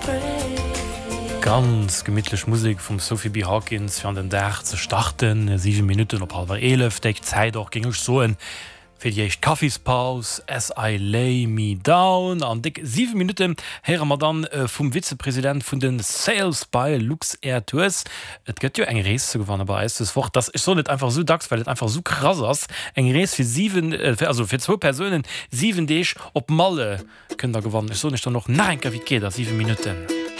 Ganz gemidtlech Musik vum Sophie B. Hawkins fir an den Dach ze starten, 7 Minuten op 11:30 deckt Zeit auch ging so en fir Di echt Kaffeespaus, as I lay me down. An dick 7 Minuten here mat dann vum Vizepräsident vun den Sales bei Lux Air Tours. Et gëtt jo eng Rees gewann bei Wort. Das ist so net einfach so dacks, weil et einfach so krass ass. Eng Rees fir fir 2 Personen 7 Deeg op Malle kënnder gewonnen. So nicht dann noch 9 wie geht 7 Minuten.